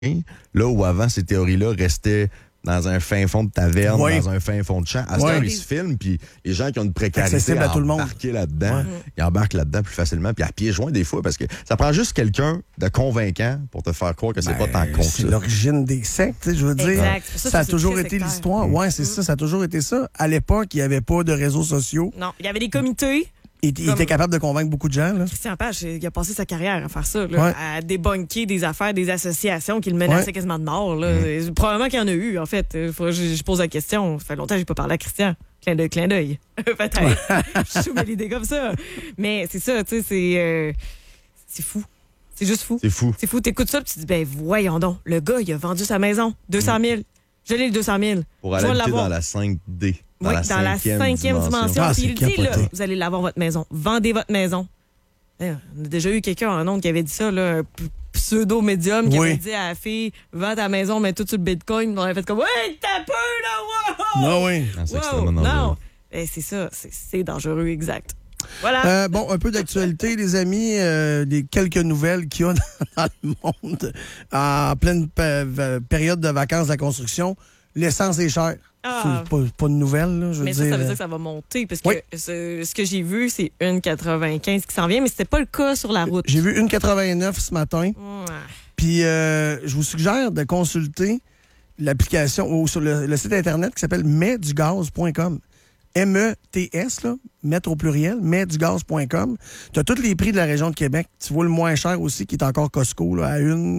là où avant ces théories-là restaient dans un fin fond de taverne, dans un fin fond de champ. À ce temps, ils se filment, puis les gens qui ont une précarité à embarquer là-dedans, ils embarquent là-dedans plus facilement, puis à pieds joints des fois, parce que ça prend juste quelqu'un de convaincant pour te faire croire que c'est pas tant con que ça. C'est l'origine des sectes, je veux dire. Ça a toujours été l'histoire. Oui, c'est ça, ça a toujours été ça. À l'époque, il n'y avait pas de réseaux sociaux. Non, il y avait des comités. Il était capable de convaincre beaucoup de gens. Là. Christian Page, il a passé sa carrière à faire ça, là, à débunker des affaires, des associations qui le menaçaient quasiment de mort. Là. Probablement qu'il y en a eu, en fait. Je pose la question. Ça fait longtemps que j'ai pas parlé à Christian. Clin d'œil. Peut-être. Je soumets l'idée comme ça. Mais c'est ça, tu sais, c'est fou. C'est juste fou. C'est fou. C'est fou. T'écoutes ça et tu te dis, ben voyons donc, le gars, il a vendu sa maison. 200 000. Je l'ai le 200 000. Pour aller habiter dans la 5D. Dans la cinquième dimension. Puis il dit, là, vous allez l'avoir votre maison. Vendez votre maison. On a déjà eu quelqu'un en ondes qui avait dit ça, là, un pseudo-médium qui avait dit à la fille, vends ta maison, mets tout sur le Bitcoin. On avait fait comme, ouais, t'as peur, là, wow! Non, oui. C'est extrêmement dangereux. Non. C'est ça, c'est dangereux, exact. Voilà. Bon, un peu d'actualité, les amis, des quelques nouvelles qu'il y a dans le monde en pleine période de vacances de la construction. L'essence est chère. C'est pas de nouvelles, là, je veux mais dire. Ça veut dire que ça va monter, parce que ce que j'ai vu, c'est 1,95 qui s'en vient, mais c'était pas le cas sur la route. J'ai vu 1,89 ce matin. Puis, je vous suggère de consulter l'application ou sur le site Internet qui s'appelle metdugaz.com. METS, là, mettre au pluriel, metdugaz.com. Tu as tous les prix de la région de Québec. Tu vois le moins cher aussi, qui est encore Costco, là, à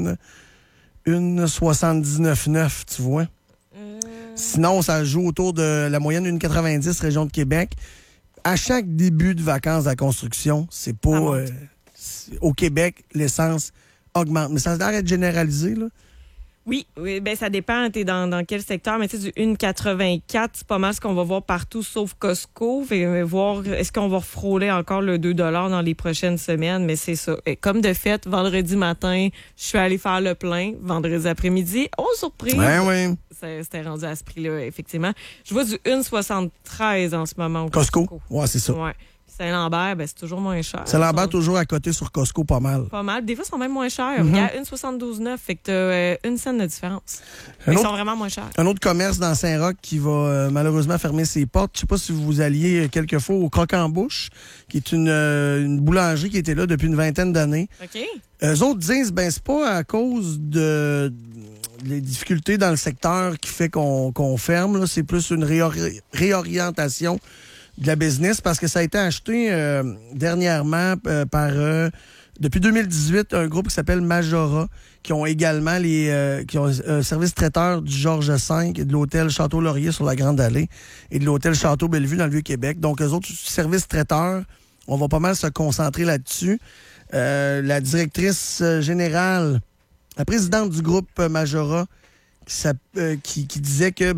1,79,9, tu vois. Sinon, ça joue autour de la moyenne 1,90 région de Québec. À chaque début de vacances de la construction, c'est pas... au Québec, l'essence augmente. Mais ça arrête de généraliser, là. Oui, ben ça dépend, t'es dans quel secteur, mais tu sais, du 1,84, c'est pas mal ce qu'on va voir partout, sauf Costco. Voir, est-ce qu'on va frôler encore le 2 $ dans les prochaines semaines, mais c'est ça. Et comme de fait, vendredi matin, je suis allée faire le plein, vendredi après-midi, surprise! Oui. C'était rendu à ce prix-là, effectivement. Je vois du 1,73 en ce moment au Costco. Ouais, c'est ça. Ouais. Saint-Lambert, ben, c'est toujours moins cher. Saint-Lambert, toujours à côté sur Costco, pas mal. Pas mal. Des fois, ils sont même moins chers. Il y a 1,72,9, fait que tu as 1 cent de différence. Ils sont vraiment moins chers. Un autre commerce dans Saint-Roch qui va malheureusement fermer ses portes. Je sais pas si vous alliez quelquefois au Croc-en-Bouche, qui est une boulangerie qui était là depuis une vingtaine d'années. OK. Eux autres disent, c'est pas à cause de les difficultés dans le secteur qui fait qu'on ferme. Là. C'est plus une réorientation de la business parce que ça a été acheté dernièrement par depuis 2018 un groupe qui s'appelle Majora qui ont également qui ont un service traiteur du Georges V et de l'hôtel Château-Laurier sur la Grande Allée et de l'hôtel Château-Bellevue dans le Vieux-Québec. Donc eux autres services traiteurs, on va pas mal se concentrer là-dessus. La directrice générale, la présidente du groupe Majora qui disait que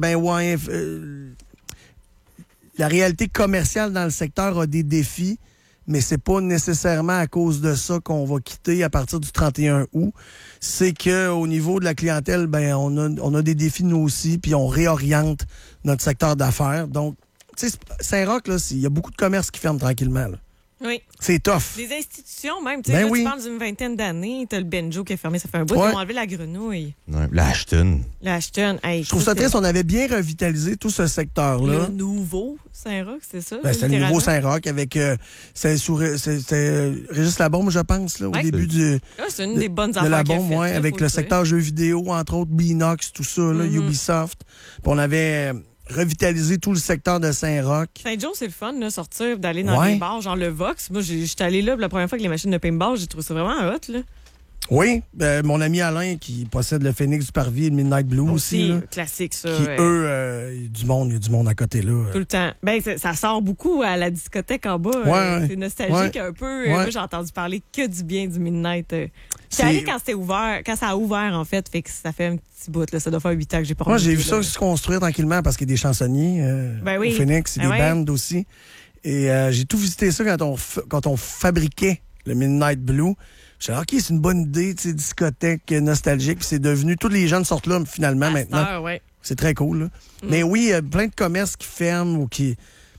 la réalité commerciale dans le secteur a des défis, mais c'est pas nécessairement à cause de ça qu'on va quitter à partir du 31 août. C'est que au niveau de la clientèle, on a des défis nous aussi, puis on réoriente notre secteur d'affaires. Donc, tu sais, Saint-Roch, là, il y a beaucoup de commerces qui ferment tranquillement, là. Oui. C'est tough. Des institutions, même. Tu sais, tu parles d'une vingtaine d'années, t'as le Benjo qui a fermé, ça fait un bout, ils ont enlevé la grenouille. Ouais, l'Ashton. Hey, je trouve ça triste, on avait bien revitalisé tout ce secteur-là. Le nouveau Saint-Roch, c'est ça? C'est le nouveau Saint-Roch avec c'était Régis Labombe, je pense, là, au début du. C'est une des bonnes de affaires Labombe, qu'il a faites, avec le secteur jeux vidéo, entre autres Binox, tout ça, là, Ubisoft. Puis on avait revitaliser tout le secteur de Saint-Roch. Saint-Joe, c'est le fun, là, sortir, d'aller dans les bars, genre le Vox. Moi, j'étais allé là la première fois avec les machines de paintball, j'ai trouvé ça vraiment hot, là. Oui, mon ami Alain qui possède le Phoenix du Parvis et le Midnight Blue aussi. Classique, ça. Qui, eux, il y a du monde à côté, là. Tout le temps. Ça sort beaucoup à la discothèque en bas. C'est nostalgique un peu. Moi, j'ai entendu parler que du bien du Midnight. J'étais allé quand c'était ouvert, quand ça a ouvert, en fait que ça fait un petit bout, là. Ça doit faire 8 ans que j'ai pas Moi, j'ai vu ça se construire tranquillement parce qu'il y a des chansonniers au Phoenix, et des bandes aussi. Et j'ai tout visité ça quand on fabriquait le Midnight Blue. Je me suis dit, OK, c'est une bonne idée, tu sais, discothèque nostalgique. Puis c'est devenu, tous les jeunes sortent là, finalement, maintenant. C'est très cool, là. Mais oui, plein de commerces qui ferment ou qui...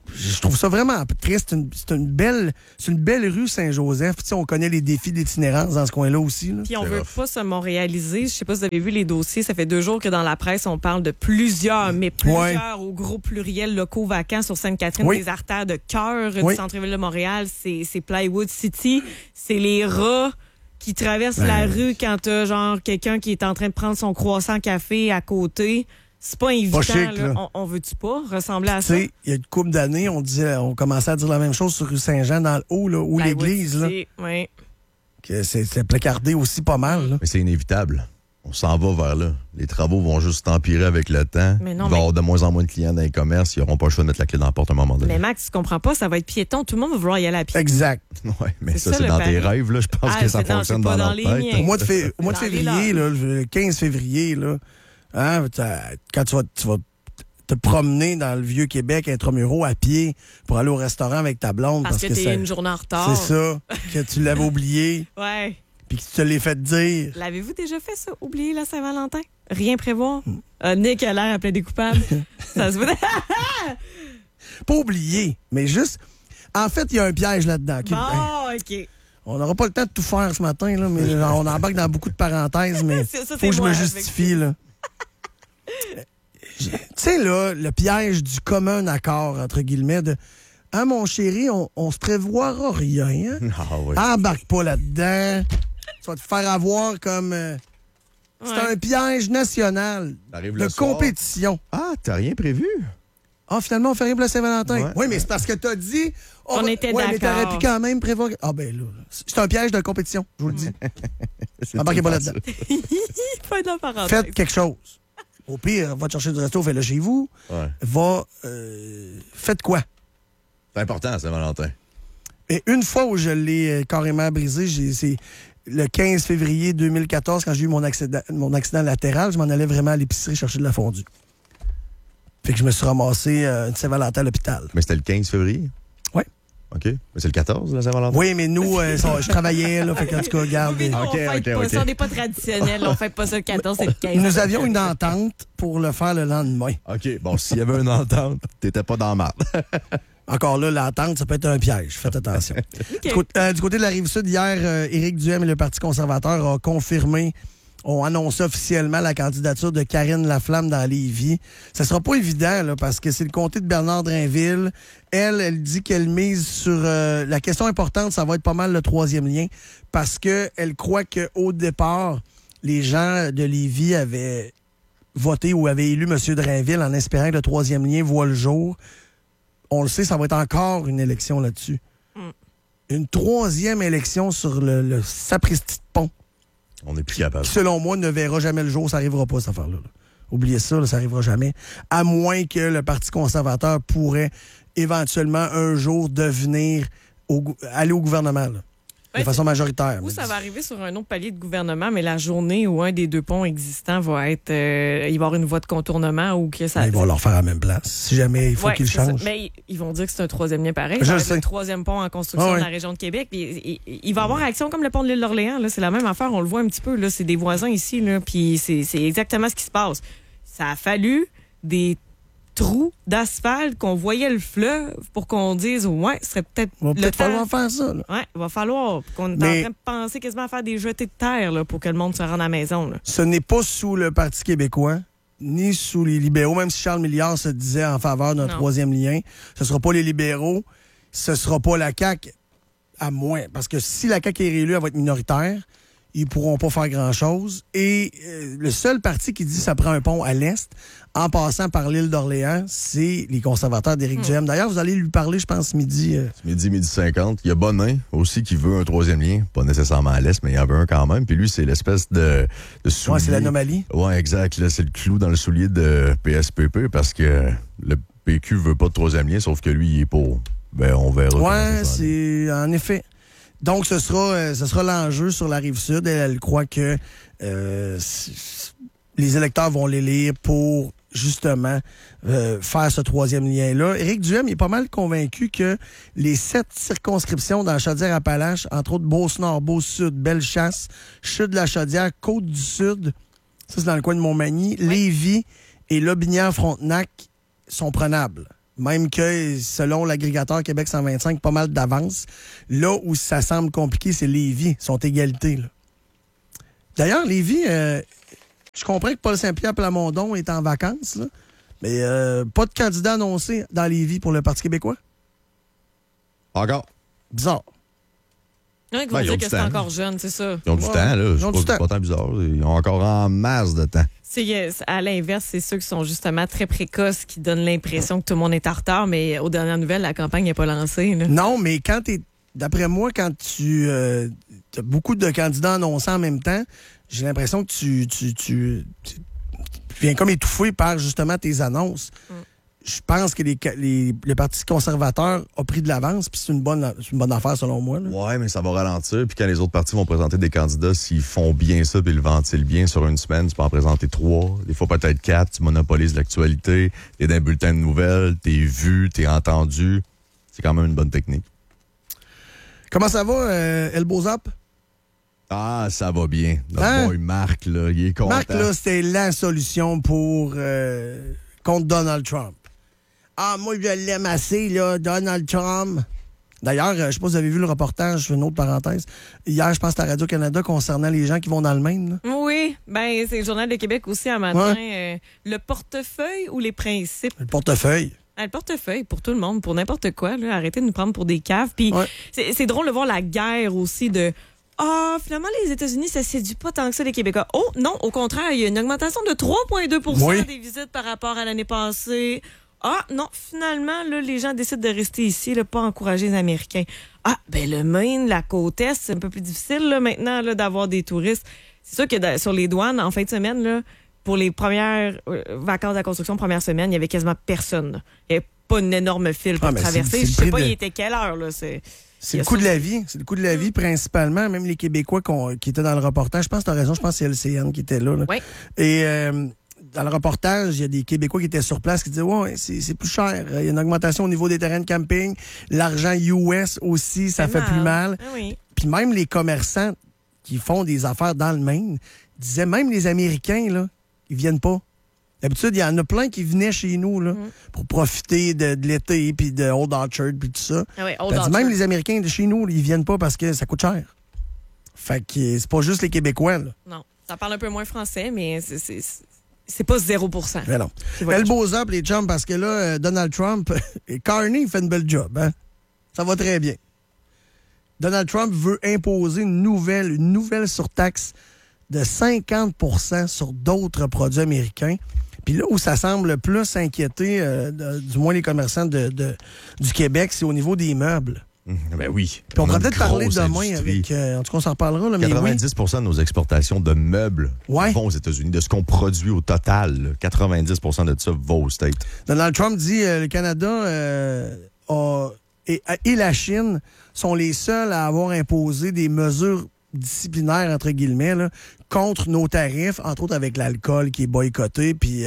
je trouve ça vraiment triste. C'est une belle rue Saint-Joseph. Tu sais, on connaît les défis d'itinérance dans ce coin-là aussi. Là. Puis on veut pas se montréaliser. Je sais pas si vous avez vu les dossiers. Ça fait 2 jours que dans la presse, on parle de plusieurs au gros pluriel locaux vacants sur Sainte-Catherine, des artères de cœur du centre-ville de Montréal. C'est Plywood City. C'est les rats qui traversent la rue quand t'as genre quelqu'un qui est en train de prendre son croissant café à côté. C'est pas évident. Pas chic, là. On veut-tu pas ressembler à ça? Tu sais, il y a une couple d'années, on commençait à dire la même chose sur rue Saint-Jean, dans le haut, là, où l'église. Là, que c'est placardé aussi pas mal. Là. Mais c'est inévitable. On s'en va vers là. Les travaux vont juste empirer avec le temps. Il va y avoir de moins en moins de clients dans les commerces. Ils n'auront pas le choix de mettre la clé dans la porte à un moment donné. Mais Max, tu comprends pas, ça va être piéton. Tout le monde va vouloir y aller à pied. Exact. Oui, mais ça, c'est dans tes rêves. Là. Je pense que ça fonctionne dans notre tête. Au mois de février, là, le 15 février, là, hein, quand tu vas te promener dans le Vieux-Québec, Intramuros, à pied, pour aller au restaurant avec ta blonde. Parce que t'es une journée en retard. C'est ça, que tu l'avais oublié. Ouais. Puis que tu te l'es fait dire. L'avez-vous déjà fait, ça? Oublier la Saint-Valentin? Rien prévoir? Nick a l'air appelé des coupables. Ça se voit. Pas oublier, mais juste... En fait, il y a un piège là-dedans. Bon, OK. On n'aura pas le temps de tout faire ce matin, là, mais on embarque dans beaucoup de parenthèses, mais faut que je me justifie, là. Tu sais, là, le piège du commun accord, entre guillemets, de « Ah, mon chéri, on se prévoira rien. Hein? Embarque pas là-dedans. Tu vas te faire avoir comme... C'est un piège national de compétition. Ah, t'as rien prévu? Ah, finalement, on fait rien pour la Saint-Valentin. Oui, mais c'est parce que t'as dit... On était d'accord. Mais t'aurais pu quand même prévoir... Ah, ben là, c'est un piège de compétition, je vous le dis. Embarquez pas là-dedans. Pas de la parenthèse. Faites quelque chose. Au pire, va te chercher du resto, fais-le chez vous. Faites quoi? C'est important, Saint-Valentin. Et une fois où je l'ai carrément brisé, c'est le 15 février 2014, quand j'ai eu mon accident latéral, je m'en allais vraiment à l'épicerie chercher de la fondue. Fait que je me suis ramassé une Saint-Valentin à l'hôpital. Mais c'était le 15 février? Oui. OK. Mais c'est le 14, la Saint-Valentin? Oui, mais nous, je travaillais, là, fait qu'en tout cas, regarde. On n'est pas traditionnel, on fait pas ça le 14, c'est le 15. Nous avions une entente pour le faire le lendemain. OK. Bon, s'il y avait une entente, t'étais pas dans la marde. Encore là, l'entente, ça peut être un piège. Faites attention. Du côté de la Rive-Sud, hier, Éric Duhem et le Parti conservateur ont annoncé officiellement la candidature de Karine Laflamme dans Lévis. Ça sera pas évident, là, parce que c'est le comté de Bernard-Drainville. Elle dit qu'elle mise sur... la question importante, ça va être pas mal le 3e lien, parce qu'elle croit qu'au départ, les gens de Lévis avaient voté ou avaient élu M. Drainville en espérant que le 3e lien voit le jour. On le sait, ça va être encore une élection là-dessus. Une 3e élection sur le sapristi de pont. On n'est plus capable. Qui, selon moi, ne verra jamais le jour. Ça n'arrivera pas, cette affaire-là. Oubliez ça, ça n'arrivera jamais. À moins que le Parti conservateur pourrait éventuellement un jour aller au gouvernement. Là. De façon majoritaire. Ou ça va arriver sur un autre palier de gouvernement, mais la journée où un des 2 ponts existants va être... il va y avoir une voie de contournement ou que ça... Ils vont leur faire à la même place. Si jamais il faut qu'ils changent. Mais ils vont dire que c'est un 3e lien pareil. C'est le 3e pont en construction de la région de Québec. Puis, il va y avoir action comme le pont de l'île d'Orléans. Là, c'est la même affaire. On le voit un petit peu. Là, c'est des voisins ici. Là, puis c'est exactement ce qui se passe. Ça a fallu des trous d'asphalte qu'on voyait le fleuve pour qu'on dise ce serait peut-être falloir faire ça. Ouais, il va falloir qu'on est en train de penser quasiment à faire des jetés de terre là, pour que le monde se rende à la maison. Là. Ce n'est pas sous le Parti québécois ni sous les libéraux, même si Charles Milliard se disait en faveur d'un 3e lien. Ce ne sera pas les libéraux, ce ne sera pas la CAQ, à moins. Parce que si la CAQ est réélue, elle va être minoritaire. Ils pourront pas faire grand-chose. Et le seul parti qui dit que ça prend un pont à l'Est, en passant par l'île d'Orléans, c'est les conservateurs d'Éric Duhem. D'ailleurs, vous allez lui parler, je pense, midi. Midi 50. Il y a Bonin aussi qui veut un 3e lien. Pas nécessairement à l'Est, mais il y en veut un quand même. Puis lui, c'est l'espèce de soulier. Ouais, c'est l'anomalie. Ouais, exact. Là, c'est le clou dans le soulier de PSPP parce que le PQ veut pas de 3e lien, sauf que lui, il est pour. Ben, on verra. Ouais, c'est en effet. Donc, ce sera l'enjeu sur la Rive-Sud. Elle croit que les électeurs vont l'élire pour, justement, faire ce 3e lien-là. Éric Duhem est pas mal convaincu que les 7 circonscriptions dans la Chaudière-Appalaches, entre autres Beauce-Nord, Beauce-Sud, Bellechasse, Chute-de-la-Chaudière, Côte-du-Sud, ça c'est dans le coin de Montmagny, Lévis et Lobinière-Frontenac sont prenables. Même que, selon l'agrégateur Québec 125, pas mal d'avance. Là où ça semble compliqué, c'est Lévis. Ils sont égalité, là. D'ailleurs, Lévis, je comprends que Paul Saint-Pierre Plamondon est en vacances, là, mais pas de candidat annoncé dans Lévis pour le Parti québécois. Encore. Bizarre. Non, ils vont dire que c'est encore jeune, c'est ça. Ils ont du temps, là. C'est pas tant bizarre. Ils ont encore en masse de temps. À l'inverse, c'est ceux qui sont justement très précoces qui donnent l'impression que tout le monde est en retard, mais aux dernières nouvelles, la campagne n'est pas lancée. Là. Non, mais quand d'après moi, quand tu as beaucoup de candidats annoncés en même temps, j'ai l'impression que tu viens comme étouffé par justement tes annonces. Je pense que le Parti conservateur a pris de l'avance, puis c'est une bonne affaire selon moi. Oui, mais ça va ralentir. Puis quand les autres partis vont présenter des candidats, s'ils font bien ça, puis ils le ventilent bien sur une semaine, tu peux en présenter 3, des fois peut-être 4, tu monopolises l'actualité, t'es dans un bulletin de nouvelles, t'es vu, t'es entendu. C'est quand même une bonne technique. Comment ça va, Elbozap? Ah, ça va bien. Notre boy Marc, là, il est content. Marc, là, c'était la solution pour contre Donald Trump. Ah, moi, je l'aime assez, là, Donald Trump. D'ailleurs, je sais pas si vous avez vu le reportage, je fais une autre parenthèse. Hier, je pense à Radio-Canada concernant les gens qui vont dans le Maine. Là. Oui, ben c'est le Journal de Québec aussi un matin. Ouais. Le portefeuille ou les principes? Le portefeuille. Le portefeuille pour tout le monde, pour n'importe quoi. Là. Arrêtez de nous prendre pour des caves. Puis c'est drôle de voir la guerre aussi de... finalement, les États-Unis, ça séduit pas tant que ça les Québécois. Oh, non, au contraire, il y a une augmentation de 3,2 des visites par rapport à l'année passée. Ah, non, finalement, là, les gens décident de rester ici, là, pas encourager les Américains. Ah, ben le Maine, la côte Est, c'est un peu plus difficile, là, maintenant, là, d'avoir des touristes. C'est sûr que sur les douanes, en fin de semaine, là, pour les premières vacances de la construction, première semaine, il y avait quasiment personne. Là. Il n'y avait pas une énorme file pour traverser. Je sais pas, il était quelle heure, là, c'est le coût de la vie. C'est le coût de la vie, principalement. Même les Québécois qui étaient dans le reportage. Je pense que tu as raison. Je pense que c'est LCN qui était là. Oui. Et dans le reportage, il y a des Québécois qui étaient sur place qui disaient « Ouais, c'est plus cher. Il y a une augmentation au niveau des terrains de camping. L'argent US aussi, ça fait plus mal. » Oui. Puis même les commerçants qui font des affaires dans le Maine disaient même les Américains, là, ils viennent pas. D'habitude, il y en a plein qui venaient chez nous là, pour profiter de l'été, puis de Old Orchard, puis tout ça. Ah oui, Old Orchard. Même les Américains de chez nous, ils viennent pas parce que ça coûte cher. Fait que c'est pas juste les Québécois. Là. Non, ça parle un peu moins français, mais c'est pas 0%. Mais non. Elle beaux up, les chums, parce que là, Donald Trump, Carney, il fait une belle job. Hein? Ça va très bien. Donald Trump veut imposer une nouvelle surtaxe de 50% sur d'autres produits américains. Puis là où ça semble plus inquiéter, du moins les commerçants du Québec, c'est au niveau des meubles. Ben oui. Puis on pourrait peut-être parler demain avec... en tout cas, on s'en reparlera. Là, 90% de nos exportations de meubles vont aux États-Unis. De ce qu'on produit au total, 90% de ça va aux States. Donald Trump dit le Canada et la Chine sont les seuls à avoir imposé des mesures disciplinaires, entre guillemets, là, contre nos tarifs, entre autres avec l'alcool qui est boycotté, puis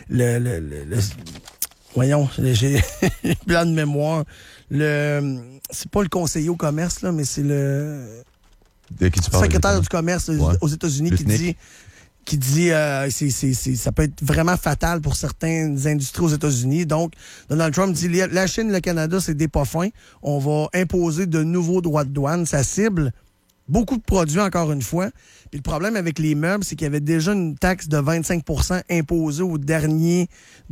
voyons, j'ai plein de mémoire. C'est pas le conseiller au commerce, là, mais c'est le secrétaire du commerce aux États-Unis qui dit ça peut être vraiment fatal pour certaines industries aux États-Unis. Donc, Donald Trump dit la Chine et le Canada, c'est des pas fins. On va imposer de nouveaux droits de douane. Ça cible beaucoup de produits, encore une fois. Puis le problème avec les meubles, c'est qu'il y avait déjà une taxe de 25% imposée au dernier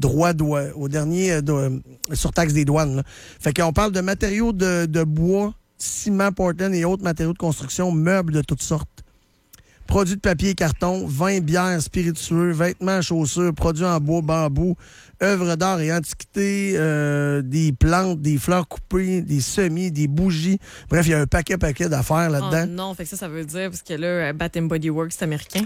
surtaxe des douanes. Là. Fait qu'on parle de matériaux de bois, ciment, Portland et autres matériaux de construction, meubles de toutes sortes. Produits de papier et carton, vin, bière, spiritueux, vêtements, chaussures, produits en bois, bambou, œuvres d'art et antiquités, des plantes, des fleurs coupées, des semis, des bougies. Bref, il y a un paquet d'affaires là-dedans. Oh non, fait que ça veut dire, parce que là, Bath & Body Works, c'est américain.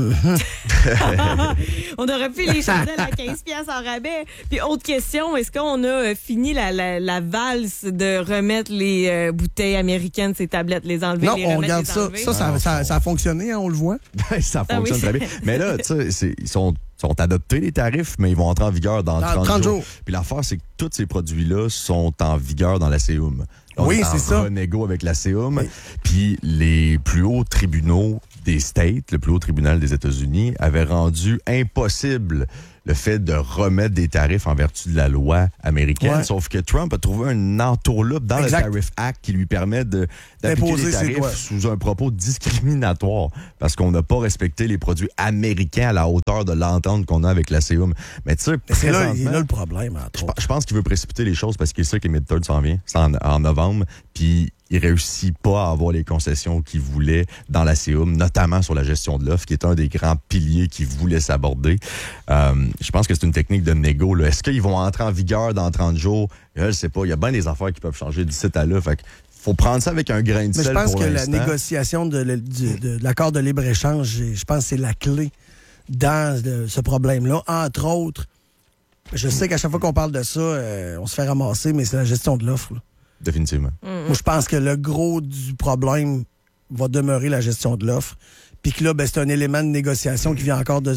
On aurait pu les chandelles à 15$ en rabais. Puis autre question, est-ce qu'on a fini la valse de remettre les bouteilles américaines, ces tablettes, les enlever, non, les on remettre, regarde les ça. Ça a fonctionné, hein, on le voit. Ça fonctionne très bien. Mais là, tu sais, ils sont adoptés, les tarifs, mais ils vont entrer en vigueur dans 30 jours. Puis l'affaire, c'est que tous ces produits-là sont en vigueur dans la CEUM. Oui, c'est ça. On renégo avec la CEUM. Oui. Puis les plus hauts tribunaux des States, le plus haut tribunal des États-Unis, avait rendu impossible le fait de remettre des tarifs en vertu de la loi américaine. Sauf que Trump a trouvé un entourloupe dans le Tariff Act qui lui permet d'appliquer des tarifs sous un propos discriminatoire parce qu'on n'a pas respecté les produits américains à la hauteur de l'entente qu'on a avec la CEUM. Mais tu sais, c'est là le problème. Je pense qu'il veut précipiter les choses parce qu'il sait que les midterms s'en viennent. C'est en novembre. Puis il réussit pas à avoir les concessions qu'il voulait dans la CEUM, notamment sur la gestion de l'offre, qui est un des grands piliers qu'il voulait s'aborder. Je pense que c'est une technique de négo. Là. Est-ce qu'ils vont entrer en vigueur dans 30 jours? Je ne sais pas. Il y a bien des affaires qui peuvent changer d'ici à là. Fait faut prendre ça avec un grain de sel. Mais je pense que la négociation de l'accord de libre-échange, je pense que c'est la clé dans ce problème-là. Entre autres, je sais qu'à chaque fois qu'on parle de ça, on se fait ramasser, mais c'est la gestion de l'offre. Là. Définitivement. Moi, je pense que le gros du problème va demeurer la gestion de l'offre. Puis que là, c'est un élément de négociation qui vient encore de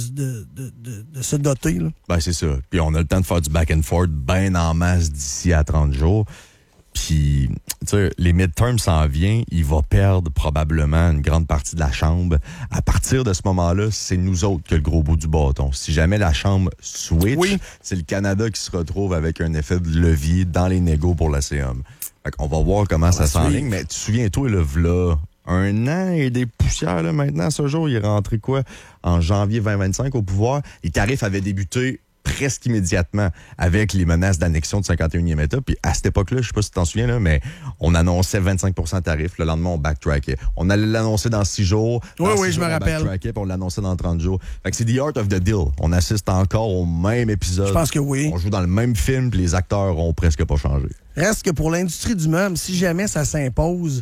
se doter. Là. Ben, c'est ça. Puis on a le temps de faire du back and forth bien en masse d'ici à 30 jours. Puis, tu sais, les midterms s'en viennent, il va perdre probablement une grande partie de la Chambre. À partir de ce moment-là, c'est nous autres qui a le gros bout du bâton. Si jamais la Chambre switch, c'est le Canada qui se retrouve avec un effet de levier dans les négos pour la CEUM. Fait qu'on va voir comment ça s'enligne. Mais tu te souviens-toi, là, v'là 1 an et des poussières, là, maintenant, à ce jour, il est rentré quoi? En janvier 2025 au pouvoir. Les tarifs avaient débuté presque immédiatement avec les menaces d'annexion du 51e État. Puis à cette époque-là, je sais pas si tu t'en souviens, là, mais on annonçait 25 de tarifs. Le lendemain, on backtrackait. On allait l'annoncer dans 6 jours. Oui, je me rappelle. Puis on l'annonçait dans 30 jours. Fait que c'est the art of the deal. On assiste encore au même épisode. Je pense que oui. On joue dans le même film, puis les acteurs ont presque pas changé. Reste que pour l'industrie du meuble, si jamais ça s'impose,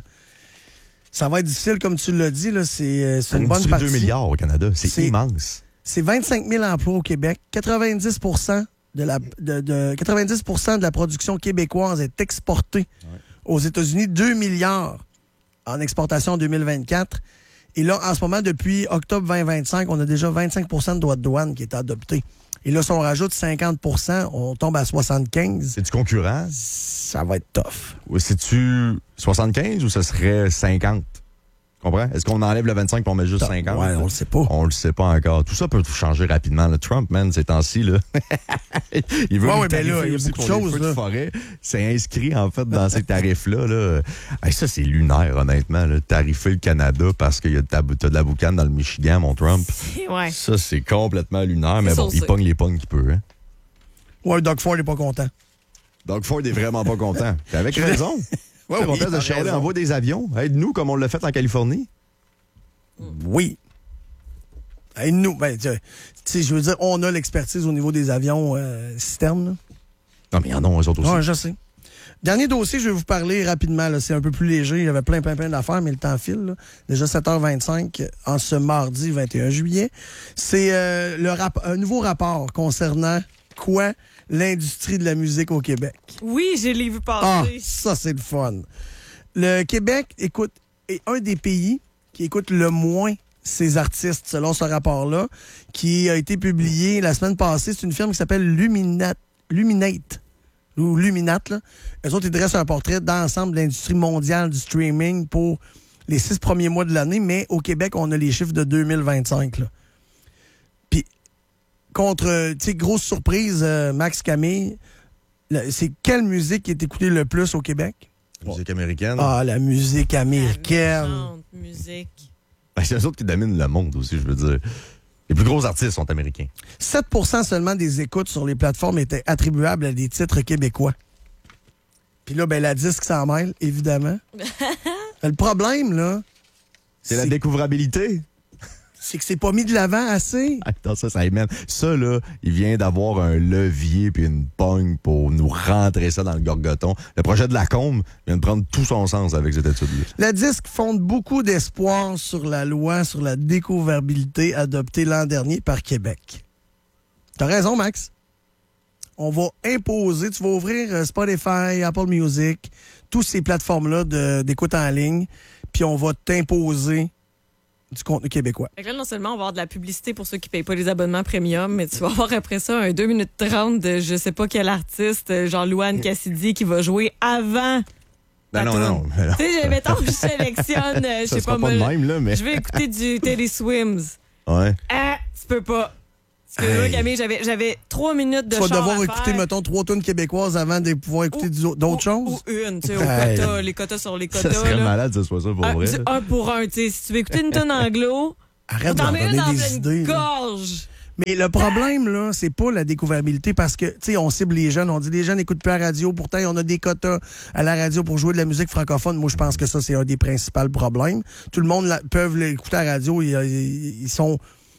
ça va être difficile, comme tu l'as dit. Là, c'est une bonne partie. 2 milliards au Canada. C'est immense. C'est 25 000 emplois au Québec. 90 de la production québécoise est exportée aux États-Unis. 2 milliards en exportation en 2024. Et là, en ce moment, depuis octobre 2025, on a déjà 25 de droits de douane qui est adopté. Et là, si on rajoute 50 on tombe à 75. C'est-tu concurrent? Ça va être tough. Ou c'est-tu 75 ou ce serait 50? Comprends? Est-ce qu'on enlève le 25 et on met juste 50? Ouais, on le sait pas. On le sait pas encore. Tout ça peut changer rapidement. Le Trump, man, ces temps-ci, là. Il veut il y a beaucoup de choses, de forêt. C'est inscrit, en fait, dans ces tarifs-là, là. Hey, ça, c'est lunaire, honnêtement, là. Tarifer le Canada parce qu'il y a t'as de la boucane dans le Michigan, mon Trump. Ouais. Ça, c'est complètement lunaire. Mais bon, il pogne les pognes qu'il peut, hein. Ouais, Doug Ford est pas content. Doug Ford est vraiment pas content. T'as avec raison. Ouais, on place de Charlie envoie des avions. Aide-nous comme on l'a fait en Californie. Oui. Aide-nous. Ben, je veux dire, on a l'expertise au niveau des avions citernes. Là. Non, mais il y en a eux autres aussi. Oui, je sais. Dernier dossier, je vais vous parler rapidement. Là. C'est un peu plus léger. Il y avait plein d'affaires, mais le temps file. Là. Déjà 7h25 en ce mardi 21 juillet. C'est un nouveau rapport concernant quoi? L'industrie de la musique au Québec. Oui, je l'ai vu passer. Ah, ça, c'est le fun. Le Québec, écoute, est un des pays qui écoute le moins ses artistes, selon ce rapport-là, qui a été publié la semaine passée. C'est une firme qui s'appelle Luminate. Ou Luminate, là. Eux autres, ils dressent un portrait d'ensemble de l'industrie mondiale du streaming pour les 6 premiers mois de l'année, mais au Québec, on a les chiffres de 2025, là. Contre, tu sais, grosse surprise, Max Camille, c'est quelle musique qui est écoutée le plus au Québec? La musique américaine. Ah, la musique américaine. La musique. Ben, c'est eux autres qui dominent le monde aussi, je veux dire. Les plus gros artistes sont américains. 7 seulement des écoutes sur les plateformes étaient attribuables à des titres québécois. Puis là, ben, la disque s'en mêle, évidemment. Le problème, là... C'est la découvrabilité. C'est que c'est pas mis de l'avant assez. Attends, ça émène. Ça, là, il vient d'avoir un levier puis une pogne pour nous rentrer ça dans le gorgoton. Le projet de Lacombe vient de prendre tout son sens avec cette étude-là. Le disque fonde beaucoup d'espoir sur la loi sur la découvrabilité adoptée l'an dernier par Québec. T'as raison, Max. On va imposer, tu vas ouvrir Spotify, Apple Music, toutes ces plateformes-là d'écoute en ligne, puis on va t'imposer du contenu québécois. Fait que là, non seulement on va avoir de la publicité pour ceux qui ne payent pas les abonnements premium, mais tu vas avoir après ça un 2 minutes 30 de je sais pas quel artiste, genre Louane Cassidy, qui va jouer avant. Ben non. Tu sais, mettons, je sélectionne, je sais pas moi. Même, là, mais... Je vais écouter du Teddy Swims. Ouais. Ah, tu peux pas. Excuse-moi, Camille, j'avais 3 minutes de char. Tu vas devoir écouter, mettons, 3 tunes québécoises avant de pouvoir écouter d'autres choses? Ou une, tu sais, au quota, les quotas sur les quotas. Ça serait malade, ça soit ça pour vrai. Un pour un, tu sais. Si tu veux écouter une tune anglo, arrête d'en donner des idées. Gorge. Mais le problème, là, c'est pas la découvrabilité parce que, tu sais, on cible les jeunes. On dit les jeunes n'écoutent plus la radio. Pourtant, on a des quotas à la radio pour jouer de la musique francophone. Moi, je pense que ça, c'est un des principaux problèmes. Tout le monde peut l'écouter à la radio. Ils sont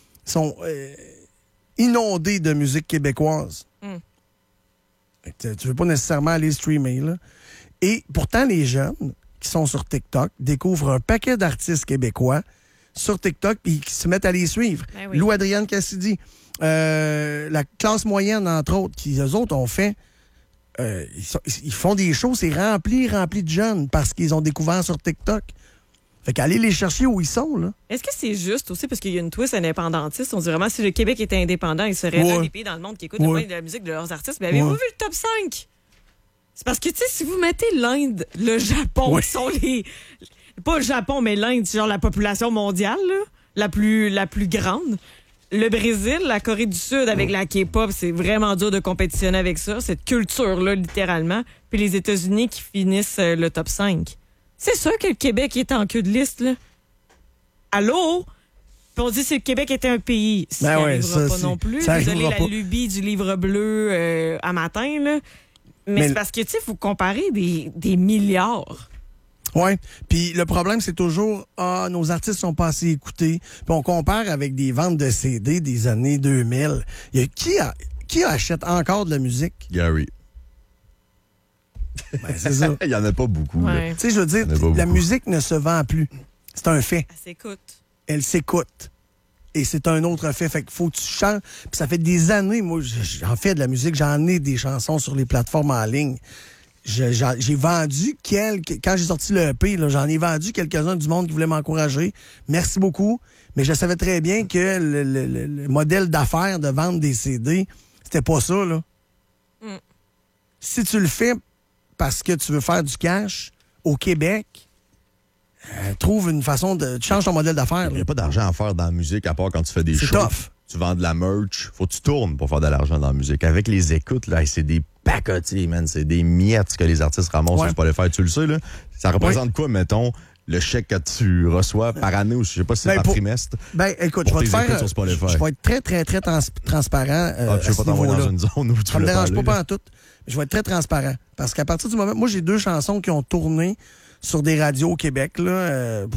inondés de musique québécoise. Tu veux pas nécessairement aller streamer, là. Et pourtant, les jeunes qui sont sur TikTok découvrent un paquet d'artistes québécois sur TikTok et qui se mettent à les suivre. Ben oui. Lou Adrienne Cassidy, la classe moyenne, entre autres, qui, eux autres, ont fait... ils font des shows, c'est rempli de jeunes parce qu'ils ont découvert sur TikTok. Fait qu'aller les chercher où ils sont, là. Est-ce que c'est juste aussi parce qu'il y a une twist indépendantiste? On dit vraiment si le Québec était indépendant, il serait un des pays dans le monde qui écoute le moins de la musique de leurs artistes. Mais avez-vous vu le top 5? C'est parce que, tu sais, si vous mettez l'Inde, le Japon, qui sont les... Pas le Japon, mais l'Inde, c'est genre la population mondiale, là, la plus grande. Le Brésil, la Corée du Sud avec la K-pop, c'est vraiment dur de compétitionner avec ça, cette culture-là, littéralement. Puis les États-Unis qui finissent le top 5. C'est sûr que le Québec est en queue de liste, là. Allô? Puis on dit si le Québec était un pays. Ça n'arrivera pas non plus. Vous avez la lubie du livre bleu à matin, là. Mais c'est parce que, tu sais, il faut comparer des milliards. Oui. Puis le problème, c'est toujours, nos artistes sont pas assez écoutés. Puis on compare avec des ventes de CD des années 2000. Qui achète encore de la musique? Gary. Ben, c'est ça. Il n'y en a pas beaucoup. Ouais. Tu sais, je veux dire, la musique ne se vend plus. C'est un fait. Elle s'écoute. Elle s'écoute. Et c'est un autre fait. Fait qu'il faut que tu chantes. Puis ça fait des années, moi, j'en fais de la musique. J'en ai des chansons sur les plateformes en ligne. J'ai vendu quand j'ai sorti le EP, là, j'en ai vendu quelques-uns du monde qui voulait m'encourager. Merci beaucoup. Mais je savais très bien que le modèle d'affaires de vendre des CD, c'était pas ça, là. Si tu le fais parce que tu veux faire du cash au Québec, trouve une façon de... Tu changes ton modèle d'affaires. Il n'y a pas d'argent à faire dans la musique à part quand tu fais des shows. C'est tough. Tu vends de la merch. Faut que tu tournes pour faire de l'argent dans la musique. Avec les écoutes, là, c'est des pacotiers, man. C'est des miettes que les artistes ramassent sur Spotify. Tu le sais, là? Ça représente quoi, mettons, le chèque que tu reçois par année ou je sais pas si c'est par trimestre? Écoute, je vais te faire... Je vais être très, très, très transparent. Je vais pas t'envoyer dans une zone où tu ça me dérange pas en tout. Je vais être très transparent. Parce qu'à partir du moment... Moi, j'ai 2 chansons qui ont tourné sur des radios au Québec, là.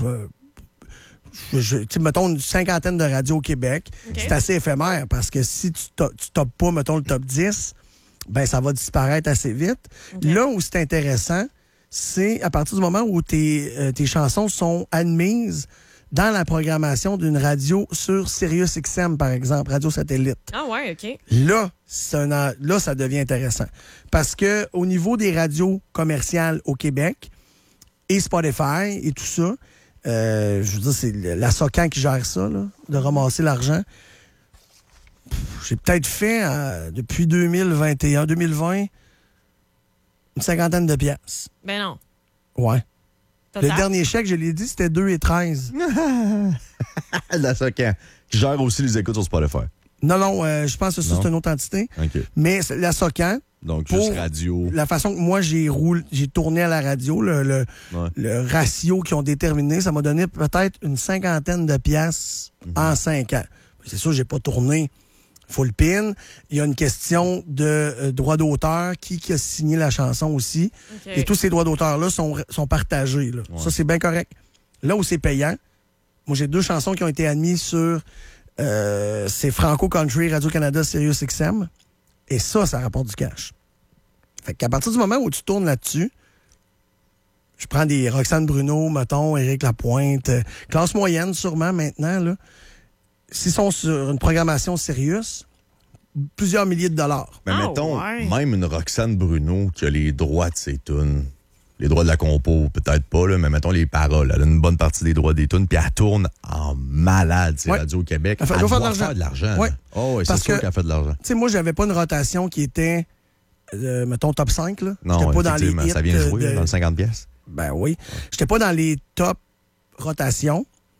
Mettons une 50aine de radios au Québec. Okay. C'est assez éphémère parce que si tu topes pas, mettons, le top 10, ben ça va disparaître assez vite. Okay. Là où c'est intéressant, c'est à partir du moment où tes chansons sont admises dans la programmation d'une radio sur Sirius XM, par exemple, radio satellite. Ah ouais, OK. Là, ça devient intéressant. Parce que au niveau des radios commerciales au Québec et Spotify et tout ça, je veux dire, c'est la SOCAN qui gère ça, là, de ramasser l'argent. J'ai peut-être fait, depuis 2021, 2020, une 50aine de piastres. Ben non. Ouais. Total? Le dernier chèque, je l'ai dit, c'était 2,13. La SOCAN, qui gère aussi les écoutes sur Spotify. Non, je pense que ça, c'est une autre entité. Okay. Mais la SOCAN, donc, juste radio. La façon que moi, j'ai tourné à la radio, le ratio qu'ils ont déterminé, ça m'a donné peut-être une 50aine de piastres en 5 ans. C'est sûr, j'ai pas tourné full pin. Il y a une question de droit d'auteur, qui a signé la chanson aussi. Okay. Et tous ces droits d'auteur-là sont partagés. Là. Ouais. Ça, c'est bien correct. Là où c'est payant, moi, j'ai 2 chansons qui ont été admises sur c'est Franco Country, Radio-Canada, Sirius XM. Et ça rapporte du cash. Fait qu'à partir du moment où tu tournes là-dessus, je prends des Roxane Bruno, mettons, Éric Lapointe, classe moyenne sûrement maintenant, là. S'ils sont sur une programmation Sirius, plusieurs milliers de dollars. Mais mettons, même une Roxane Bruno qui a les droits de ses tunes, les droits de la compo, peut-être pas, là, mais mettons les paroles. Elle a une bonne partie des droits des tunes, puis elle tourne en malade, c'est Radio Québec. Elle doit faire de l'argent. Oui. Oh, oui, c'est sûr qu'elle fait de l'argent. Tu sais, moi, j'avais pas une rotation qui était, mettons, top 5. Là. Non, j'étais pas dans les hits, ça vient jouer dans le 50 pièces. Ben oui. J'étais pas dans les top rotations.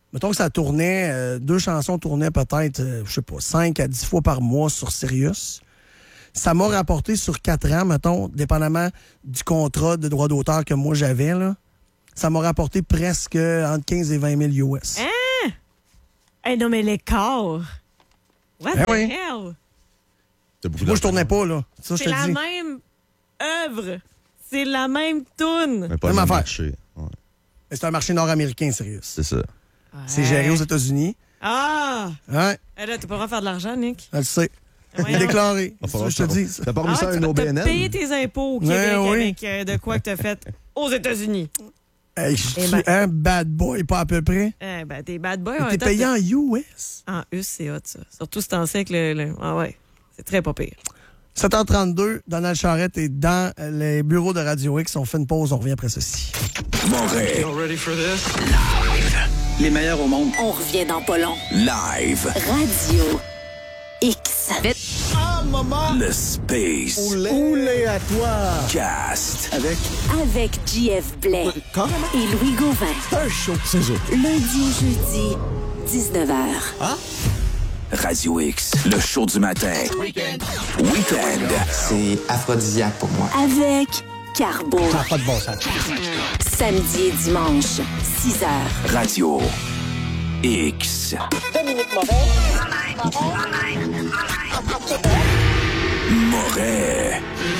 mettons que ça tournait, 2 chansons tournaient peut-être, je sais pas, 5 à 10 fois par mois sur Sirius. Ça m'a rapporté sur 4 ans, mettons, dépendamment du contrat de droit d'auteur que moi j'avais, là. Ça m'a rapporté presque entre 15 et 20 000 US. Hein? Hey, non, mais l'écart! What the hell? Moi, je tournais pas, là. Ça, c'est la même œuvre. C'est la même toune. Mais pas le même marché. Ouais. C'est un marché nord-américain, Sirius. C'est ça. Ouais. C'est géré aux États-Unis. Ah! Ouais. Là, t'as pas le droit de faire de l'argent, Nick? Je le sais. Il est déclaré. C'est ça, je te dis. T'as pas remis ça à un OBNL? T'as payé tes impôts au Québec avec de quoi que t'as fait aux États-Unis. Hey, je suis un bad boy, pas à peu près. T'es bad boy. T'es payé en US? En US, c'est hot, ça. Surtout si t'en sais que Ah ouais, c'est très pas pire. 7h32, Donald Charrette est dans les bureaux de Radio X. On fait une pause, on revient après ceci. Montréal. You ready for this? Live. Les meilleurs au monde. On revient dans pas long. Live. Radio X. Ah, maman! Le Space. Oulé à toi! Cast. Avec JF Blais. Et Louis Gauvin. C'est un show, c'est ça. Lundi au jeudi, 19h. Hein? Radio X, le show du matin. Weekend. C'est aphrodisiaque pour moi. Avec Carbo. Ça n'a pas de bon sens. Samedi et dimanche, 6h. Radio X. Dominique Moret. Moret.